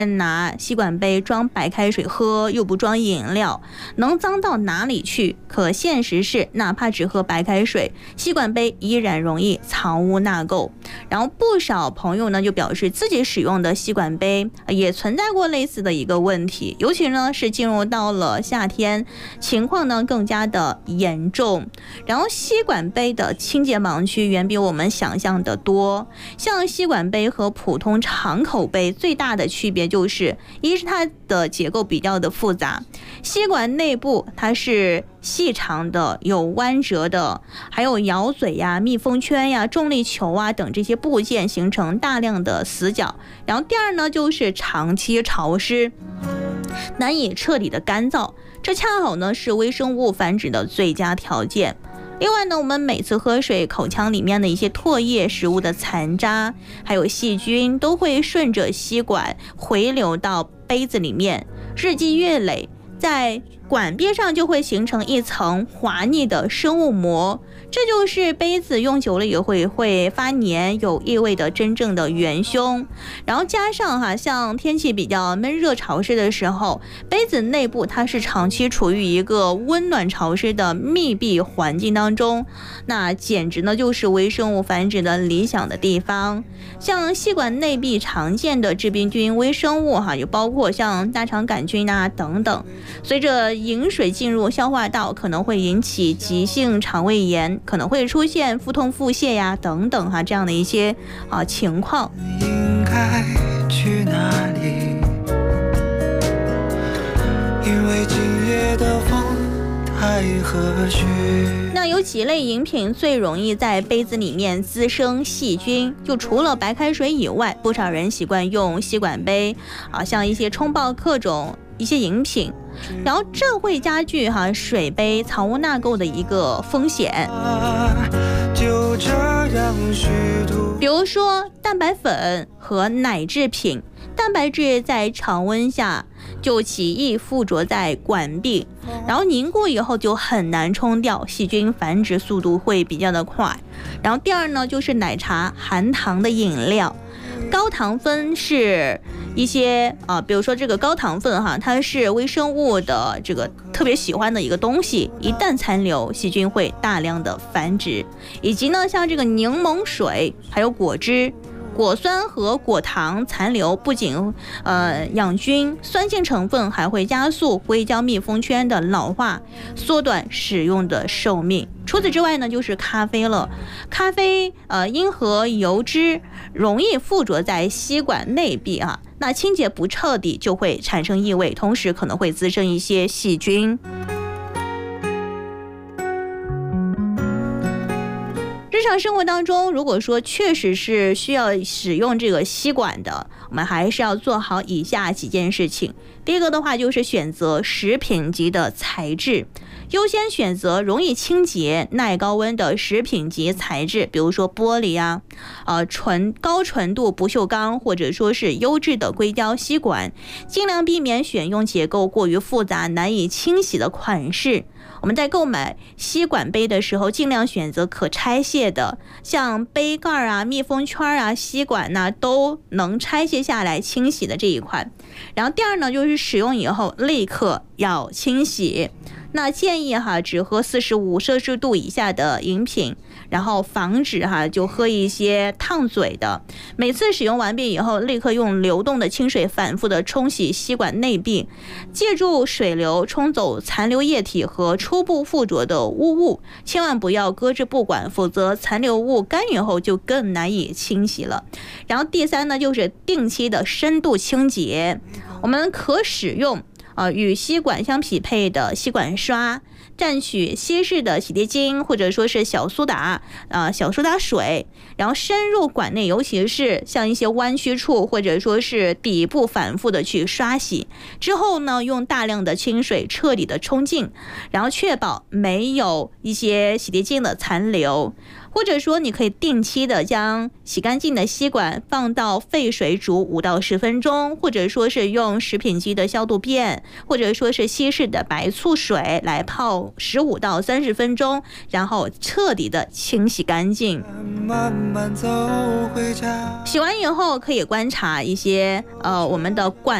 拿吸管杯装白开水喝，又不装饮料，能脏到哪里去？可现实是，哪怕只喝白开水，吸管杯依然容易藏污纳垢。然后不少朋友呢就表示自己使用的吸管杯也存在过类似的一个问题，尤其呢是进入到了夏天，情况呢更加的严重。然后吸管杯的清洁盲区远比我们想象的多，像吸管杯和普通长口杯最大的区别就是，一是它的结构比较的复杂，吸管内部它是细长的，有弯折的，还有咬嘴呀、密封圈呀、重力球啊等这些部件形成大量的死角。然后第二呢，就是长期潮湿，难以彻底的干燥，这恰好呢是微生物繁殖的最佳条件。另外呢，我们每次喝水，口腔里面的一些唾液、食物的残渣，还有细菌，都会顺着吸管回流到杯子里面，日积月累，在管边上就会形成一层滑腻的生物膜，这就是杯子用久了也会发黏有异味的真正的元凶。然后加上像天气比较闷热潮湿的时候，杯子内部它是长期处于一个温暖潮湿的密闭环境当中，那简直呢就是微生物繁殖的理想的地方。像吸管内壁常见的致病菌微生物就包括像大肠杆菌等等，随着饮水进入消化道，可能会引起急性肠胃炎，可能会出现腹痛、腹泻等等这样的一些情况。 应该去哪里？因为今夜的风太和煦。 那有几类饮品最容易在杯子里面滋生细菌？就除了白开水以外，不少人习惯用吸管杯像一些冲泡各种一些饮品，然后这会加剧水杯藏污纳垢的一个风险。 就这样虚度， 比如说蛋白粉和奶制品，蛋白质在常温下就极易附着在管壁，然后凝固以后就很难冲掉，细菌繁殖速度会比较的快。然后第二呢，就是奶茶、含糖的饮料。高糖分是一些比如说这个高糖分它是微生物的这个特别喜欢的一个东西，一旦残留，细菌会大量的繁殖。以及呢，像这个柠檬水，还有果汁，果酸和果糖残留不仅养菌，酸性成分还会加速硅胶密封圈的老化，缩短使用的寿命。除此之外呢，就是咖啡了。咖啡因和油脂容易附着在吸管内壁那清洁不彻底就会产生异味，同时可能会滋生一些细菌。日常生活当中，如果说确实是需要使用这个吸管的，我们还是要做好以下几件事情。第一个的话，就是选择食品级的材质，优先选择容易清洁、耐高温的食品级材质，比如说玻璃高纯度不锈钢，或者说是优质的硅胶吸管，尽量避免选用结构过于复杂、难以清洗的款式。我们在购买吸管杯的时候，尽量选择可拆卸的，像杯盖密封圈吸管都能拆卸下来清洗的这一款。然后第二呢，就是使用以后立刻要清洗。那建议只喝45摄氏度以下的饮品，然后防止就喝一些烫嘴的。每次使用完毕以后，立刻用流动的清水反复的冲洗吸管内壁，借助水流冲走残留液体和初步附着的污物，千万不要搁置不管，否则残留物干预后就更难以清洗了。然后第三呢，就是定期的深度清洁，我们可使用与吸管相匹配的吸管刷，蘸取稀释的洗涤精或者说是小苏打水，然后深入管内，尤其是像一些弯曲处或者说是底部反复的去刷洗，之后呢，用大量的清水彻底的冲净，然后确保没有一些洗涤精的残留。 或者说你可以定期的将洗干净的吸管放到沸水煮5到10分钟，或者说是用食品级的消毒片，或者说是稀释的白醋水来泡15到30分钟，然后彻底的清洗干净。 慢慢走回家。 洗完以后可以观察一些我们的管